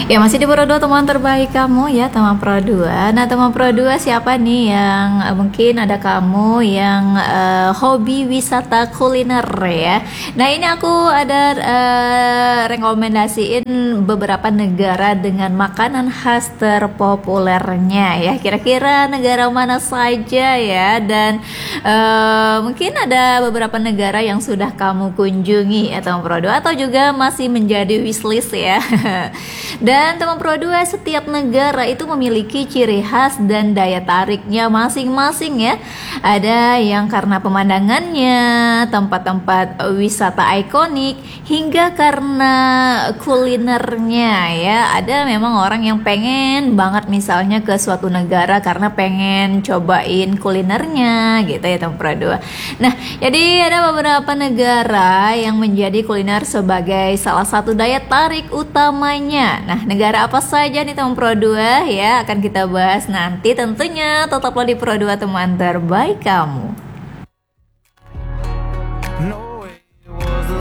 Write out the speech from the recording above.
Ya masih di Pro 2 teman terbaik kamu ya teman Pro 2. Nah teman Pro 2 siapa nih yang mungkin ada kamu yang hobi wisata kuliner ya. Nah ini aku ada rekomendasiin beberapa negara dengan makanan khas terpopulernya ya. Kira-kira negara mana saja ya. Dan mungkin ada beberapa negara yang sudah kamu kunjungi ya teman Pro 2 atau juga masih menjadi wishlist ya. Dan teman Pro 2, setiap negara itu memiliki ciri khas dan daya tariknya masing-masing ya. Ada yang karena pemandangannya, tempat-tempat wisata ikonik, hingga karena kulinernya ya. Ada memang orang yang pengen banget misalnya ke suatu negara karena pengen cobain kulinernya gitu ya teman Pro 2. Nah, jadi ada beberapa negara yang menjadi kuliner sebagai salah satu daya tarik utamanya. Nah, negara apa saja nih teman Pro 2 ya akan kita bahas nanti tentunya. Tetaplah di Pro 2 teman terbaik kamu.